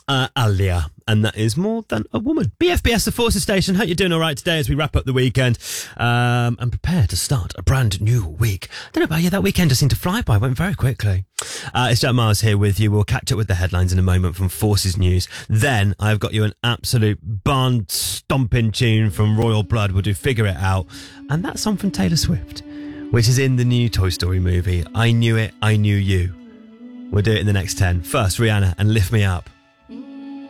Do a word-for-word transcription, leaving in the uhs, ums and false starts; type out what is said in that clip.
uh, Alia, and that is More Than a Woman. B F B S, the Forces Station. Hope you're doing all right today as we wrap up the weekend um, and prepare to start a brand new week. I don't know about you, that weekend just seemed to fly by, went very quickly. Uh, it's Jack Miles here with you. We'll catch up with the headlines in a moment from Forces News. Then I've got you an absolute barn-stomping tune from Royal Blood. We'll do Figure It Out. And that song from Taylor Swift, which is in the new Toy Story movie. I Knew It, I Knew You. We'll do it in the next ten. First, Rihanna and Lift Me Up.